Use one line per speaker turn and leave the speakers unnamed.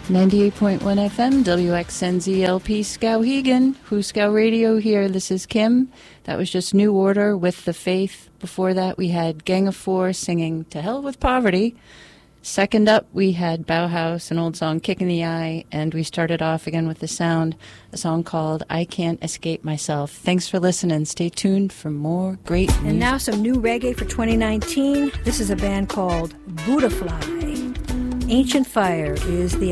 98.1 FM, WXNZLP, Skowhegan, Huskow Radio here. This is Kim. That was just New Order with The Faith. Before that, we had Gang of Four singing To Hell with Poverty. Second up, we had Bauhaus, an old song, Kick in the Eye, and we started off again with The Sound, a song called I Can't Escape Myself. Thanks for listening. Stay tuned for more great music.
And now some new reggae for 2019. This is a band called Buddha Fly. Ancient Fire is the